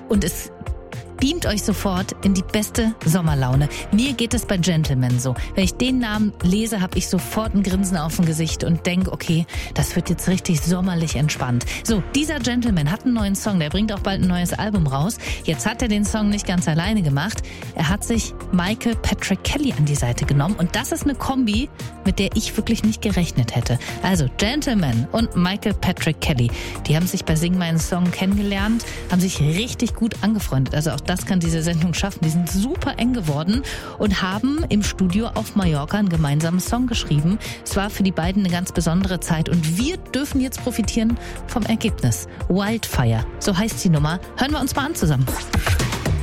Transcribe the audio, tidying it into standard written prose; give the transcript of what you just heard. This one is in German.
und es beamt euch sofort in die beste Sommerlaune. Mir geht es bei Gentleman so. Wenn ich den Namen lese, habe ich sofort ein Grinsen auf dem Gesicht und denke, okay, das wird jetzt richtig sommerlich entspannt. So, dieser Gentleman hat einen neuen Song, der bringt auch bald ein neues Album raus. Jetzt hat er den Song nicht ganz alleine gemacht. Er hat sich Michael Patrick Kelly an die Seite genommen und das ist eine Kombi, mit der ich wirklich nicht gerechnet hätte. Also Gentleman und Michael Patrick Kelly, die haben sich bei Sing meinen Song kennengelernt, haben sich richtig gut angefreundet. Also auch das kann diese Sendung schaffen. Die sind super eng geworden und haben im Studio auf Mallorca einen gemeinsamen Song geschrieben. Es war für die beiden eine ganz besondere Zeit und wir dürfen jetzt profitieren vom Ergebnis. Wildfire, so heißt die Nummer. Hören wir uns mal an zusammen.